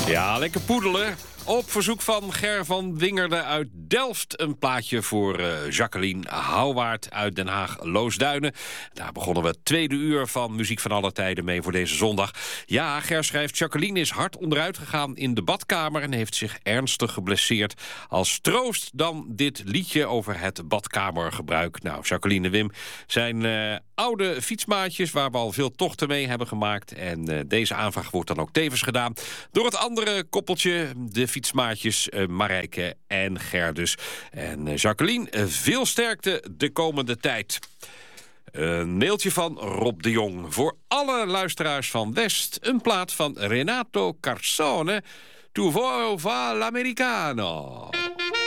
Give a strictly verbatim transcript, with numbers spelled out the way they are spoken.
Ja, lekker poedelen. Op verzoek van Ger van Wingerden uit Delft een plaatje voor uh, Jacqueline Houwaard uit Den Haag-Loosduinen. Daar begonnen we het tweede uur van Muziek van alle tijden mee voor deze zondag. Ja, Ger schrijft, Jacqueline is hard onderuit gegaan in de badkamer en heeft zich ernstig geblesseerd. Als troost dan dit liedje over het badkamergebruik. Nou, Jacqueline en Wim zijn uh, oude fietsmaatjes waar we al veel tochten mee hebben gemaakt. En uh, deze aanvraag wordt dan ook tevens gedaan door het andere koppeltje, de fietsmaatjes uh, Marijke en Gerdus. En uh, Jacqueline, uh, veel sterkte de komende tijd. Een mailtje van Rob de Jong. Voor alle luisteraars van West een plaat van Renato Carcone, Tu vuoi fa l'americano.